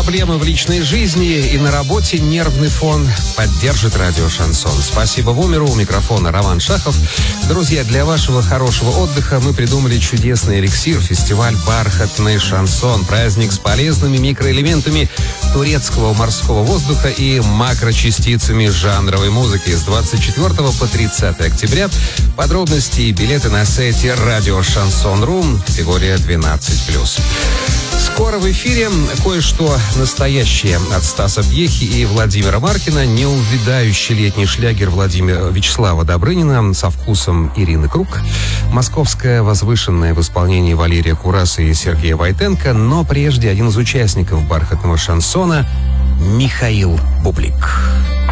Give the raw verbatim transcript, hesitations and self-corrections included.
проблемы в личной жизни и на работе нервный фон, поддержит радио «Шансон». Спасибо Вумеру, у микрофона Роман Шахов. Друзья, для вашего хорошего отдыха мы придумали чудесный эликсир, фестиваль «Бархатный шансон». Праздник с полезными микроэлементами турецкого морского воздуха и макрочастицами жанровой музыки с двадцать четвёртого по тридцатое октября. Подробности и билеты на сайте радио шансон точка ру, категория двенадцать плюс. Скоро в эфире кое-что настоящее от Стаса Бьехи и Владимира Маркина. Неувядающий летний шлягер Владимира Вячеслава Добрынина со вкусом Ирины Круг. Московская возвышенная в исполнении Валерия Кураса и Сергея Войтенко. Но прежде один из участников бархатного шансона — Михаил Бублик.